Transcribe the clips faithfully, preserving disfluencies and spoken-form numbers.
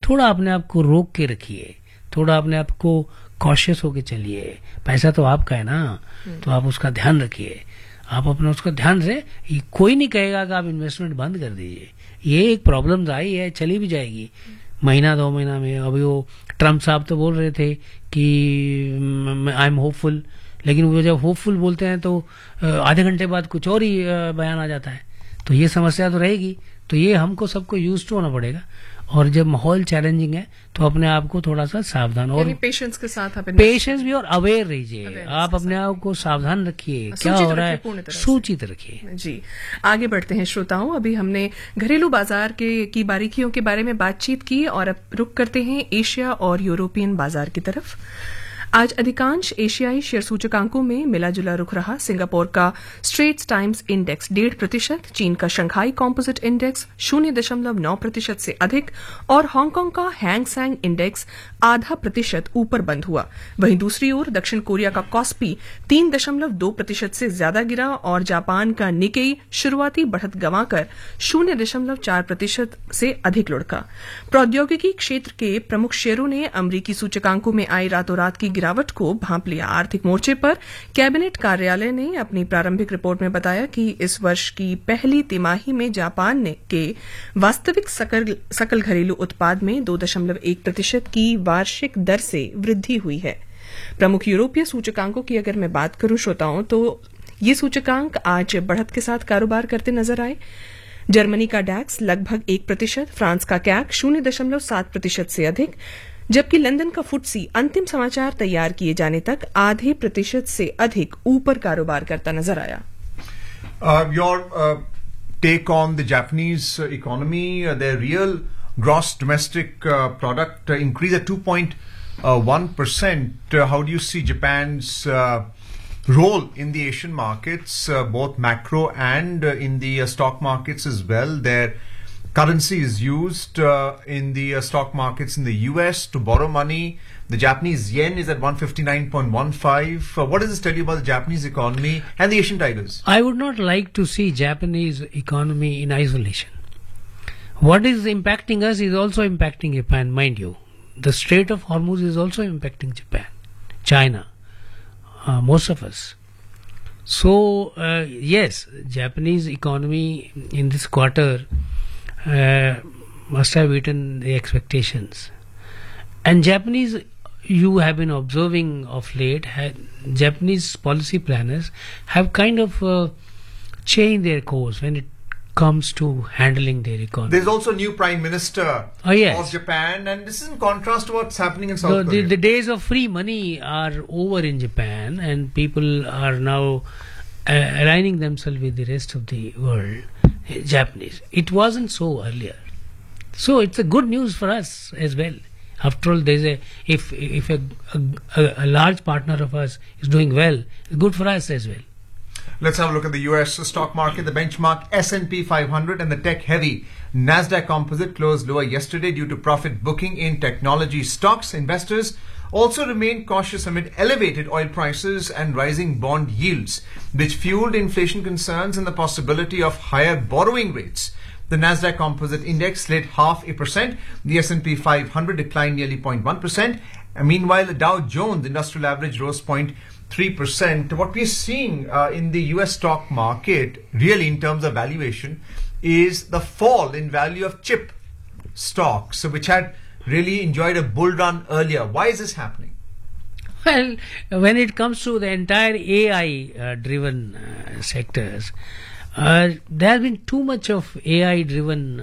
थोड़ा अपने आप को रोक के रखिए, थोड़ा अपने आप को कॉशियस होके चलिए। पैसा तो आपका है ना, तो आप उसका ध्यान रखिए। आप अपना उसका ध्यान से, कोई नहीं कहेगा कि आप इन्वेस्टमेंट बंद कर दीजिए। ये एक प्रॉब्लम आई है, चली भी जाएगी महीना दो महीना में। अभी वो ट्रम्प साहब तो बोल रहे थे कि आई एम होपफुल, लेकिन वो जब होपफुल बोलते हैं तो आधे घंटे बाद कुछ और ही बयान आ जाता है। तो ये समस्या तो रहेगी। तो ये हमको सबको यूज टू होना पड़ेगा। और जब माहौल चैलेंजिंग है तो अपने आप को थोड़ा सा सावधान और पेशेंस के साथ पेशेंस भी और अवेयर रहिए। आप अपने आप को सावधान रखिए, क्या हो रहा है सूचित रखिए। जी, आगे बढ़ते हैं श्रोताओं। अभी हमने घरेलू बाजार के की बारीकियों के बारे में बातचीत की और अब रुक करते हैं एशिया और यूरोपियन बाजार की तरफ। आज अधिकांश एशियाई शेयर सूचकांकों में मिला जुला रुख रहा। सिंगापुर का स्ट्रेट्स टाइम्स इंडेक्स डेढ़ प्रतिशत, चीन का शंघाई कॉम्पोजिट इंडेक्स शून्य दशमलव नौ प्रतिशत से अधिक और हांगकांग का हैंग सेंग इंडेक्स आधा प्रतिशत ऊपर बंद हुआ। वहीं दूसरी ओर दक्षिण कोरिया का कॉस्पी तीन दशमलव दो प्रतिशत से ज्यादा गिरा और जापान का निकेई शुरुआती बढ़त गंवाकर शून्य दशमलव चार प्रतिशत से अधिक लुढ़का। प्रौद्योगिकी क्षेत्र के प्रमुख शेयरों ने अमरीकी सूचकांकों में आई रातों रात की गिरावट को भांप लिया। आर्थिक मोर्चे पर कैबिनेट कार्यालय ने अपनी प्रारंभिक रिपोर्ट में बताया कि इस वर्ष की पहली तिमाही में जापान ने के वास्तविक सकल, सकल घरेलू उत्पाद में दो दशमलव एक प्रतिशत की वार्षिक दर से वृद्धि हुई है। प्रमुख यूरोपीय सूचकांकों की अगर मैं बात करूं श्रोताओं, तो ये सूचकांक आज बढ़त के साथ कारोबार करते नजर आए। जर्मनी का डैक्स लगभग एक प्रतिशत, फ्रांस का कैक शून्य दशमलव सात प्रतिशत से अधिक, जबकि लंदन का फुटसी अंतिम समाचार तैयार किए जाने तक आधे प्रतिशत से अधिक ऊपर कारोबार करता नजर आया। Your take on the Japanese economy, their real gross domestic uh, product uh, increase at two point one percent. Uh, how do you see Japan's uh, role in the Asian markets, uh, both macro and uh, in the uh, stock markets as well? Their currency is used uh, in the uh, stock markets in the U S to borrow money. The Japanese yen is at one fifty-nine point one five. Uh, what does this tell you about the Japanese economy and the Asian tigers? I would not like to see Japanese economy in isolation. What is impacting us is also impacting Japan, mind you. The Strait of Hormuz is also impacting Japan, China, uh, most of us. So, uh, yes, Japanese economy in this quarter uh, must have eaten the expectations. And Japanese, you have been observing of late, had, Japanese policy planners have kind of uh, changed their course when it comes to handling their economy. There's also a new Prime Minister oh, yes. of Japan, and this is in contrast to what's happening in South so Korea. The, the days of free money are over in Japan, and people are now uh, aligning themselves with the rest of the world. Japanese. It wasn't so earlier. So it's a good news for us as well. After all, there's a if if a, a, a large partner of us is doing well, it's good for us as well. Let's have a look at the U S stock market. The benchmark S and P five hundred and the tech-heavy Nasdaq Composite closed lower yesterday due to profit booking in technology stocks. Investors also remained cautious amid elevated oil prices and rising bond yields, which fueled inflation concerns and the possibility of higher borrowing rates. The Nasdaq Composite Index slid half a percent. The S and P five hundred declined nearly zero point one percent. And meanwhile, the Dow Jones Industrial Average rose zero point three percent. What we're seeing uh, in the U S stock market, really in terms of valuation, is the fall in value of chip stocks, which had really enjoyed a bull run earlier. Why is this happening? Well, when it comes to the entire A I-driven uh, uh, sectors, uh, there has been too much of A I-driven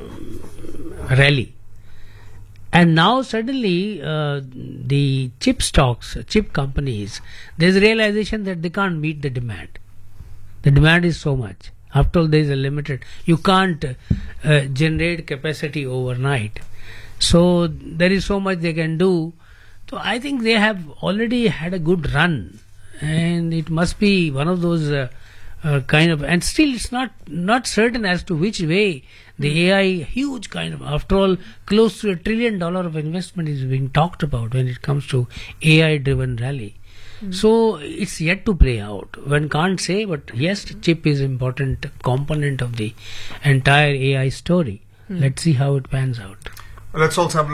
uh, rally. And now suddenly uh, the chip stocks, chip companies, there's a realization that they can't meet the demand. The demand is so much. After all, there is a limited, you can't uh, generate capacity overnight. So there is so much they can do. So I think they have already had a good run, and it must be one of those uh, uh, kind of, and still it's not not certain as to which way the A I huge kind of, after all, close to a trillion dollar of investment is being talked about when it comes to A I driven rally. Mm. So it's yet to play out. One can't say, but yes, chip is important component of the entire A I story. Mm. Let's see how it pans out. Let's also have a look